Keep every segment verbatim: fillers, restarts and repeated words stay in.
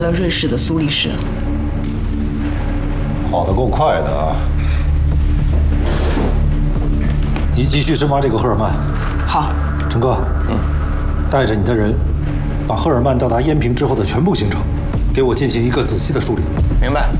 了瑞士的苏黎世。 跑得够快的啊！你继续深挖这个赫尔曼。 好， 陈哥，嗯，带着你的人，把赫尔曼到达燕平之后的全部行程，给我进行一个仔细的梳理。 明白。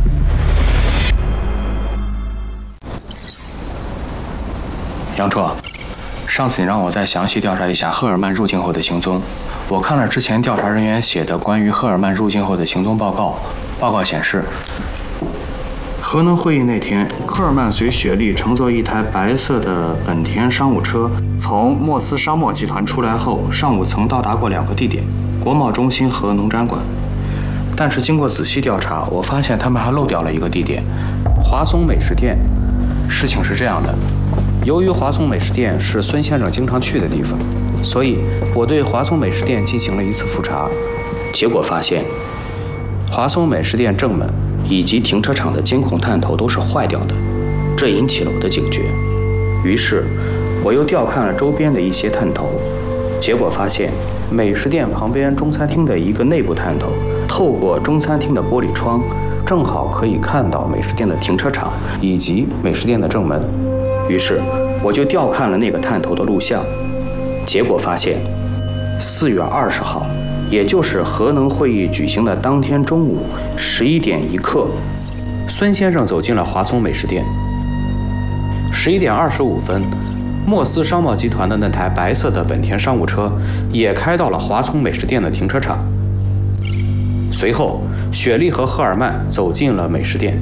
杨处，上次你让我再详细调查一下赫尔曼入境后的行踪，我看了之前调查人员写的关于赫尔曼入境后的行踪报告，报告显示。 核能会议那天，赫尔曼随雪莉乘坐一台白色的本田商务车，从莫斯商贸集团出来后，上午曾到达过两个地点：国贸中心和农展馆。但是经过仔细调查，我发现他们还漏掉了一个地点——华松美食店。事情是这样的，由于华松美食店是孙先生经常去的地方，所以我对华松美食店进行了一次复查，结果发现，华松美食店正门 以及停车场的监控探头都是坏掉的，这引起了我的警觉。于是，我又调看了周边的一些探头，结果发现美食店旁边中餐厅的一个内部探头，透过中餐厅的玻璃窗，正好可以看到美食店的停车场以及美食店的正门。于是，我就调看了那个探头的录像，结果发现，四月二十号。 也就是核能会议举行的当天中午十一点一刻，孙先生走进了华松美食店。十一点二十五分，莫斯商贸集团的那台白色的本田商务车也开到了华松美食店的停车场。随后，雪莉和赫尔曼走进了美食店。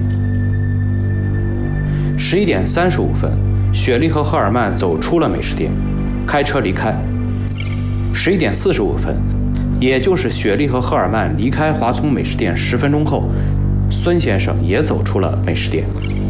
十一点三十五分，雪莉和赫尔曼走出了美食店，开车离开。十一点四十五分。 也就是雪莉和赫尔曼离开华聪美食店十分钟后，孙先生也走出了美食店。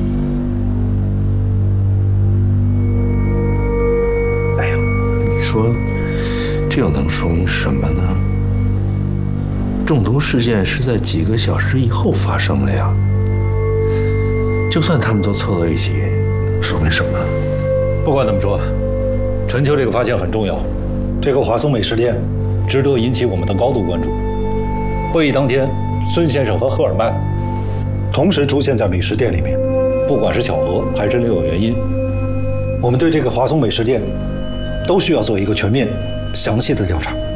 哎呀，你说这又能说明什么呢？中毒事件是在几个小时以后发生的呀。就算他们都凑到一起，说明什么？ 不管怎么说，陈秋这个发现很重要。这个华松美食店 值得引起我们的高度关注。会议当天，孙先生和赫尔曼同时出现在美食店里面，不管是巧合还是真的有原因，我们对这个华松美食店都需要做一个全面、详细的调查。